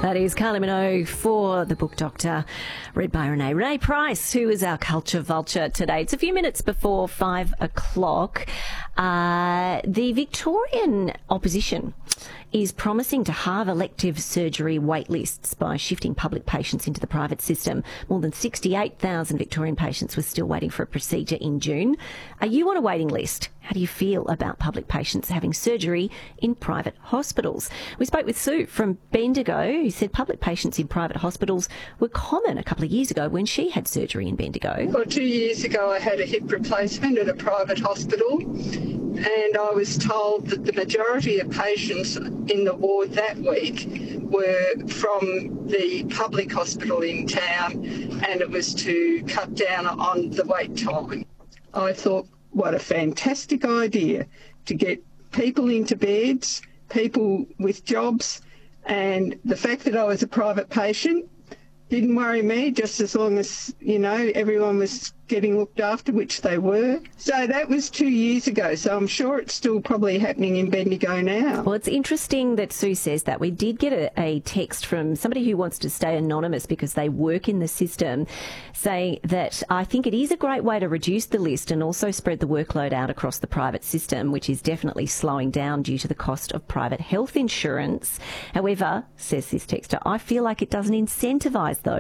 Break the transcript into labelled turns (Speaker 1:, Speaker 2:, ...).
Speaker 1: That is Kylie Minogue for The Book Doctor, read by Renee. Renee Price, who is our culture vulture today. It's a few minutes before 5 o'clock. The Victorian opposition is promising to halve elective surgery wait lists by shifting public patients into the private system. More than 68,000 Victorian patients were still waiting for a procedure in June. Are you on a waiting list? How do you feel about public patients having surgery in private hospitals? We spoke with Sue from Bendigo, who said public patients in private hospitals were common a couple of years ago when she had surgery in Bendigo.
Speaker 2: Well, 2 years ago I had a hip replacement at a private hospital, and I was told that the majority of patients in the ward that week were from the public hospital in town, and it was to cut down on the wait time. I thought, what a fantastic idea to get people into beds, people with jobs, and the fact that I was a private patient didn't worry me, just as long as, everyone was getting looked after, which they were. So that was 2 years ago, so I'm sure it's still probably happening in Bendigo now.
Speaker 1: Well, it's interesting that Sue says that. We did get a text from somebody who wants to stay anonymous because they work in the system, saying that I think it is a great way to reduce the list and also spread the workload out across the private system, which is definitely slowing down due to the cost of private health insurance. However, says this texter, I feel like it doesn't incentivise those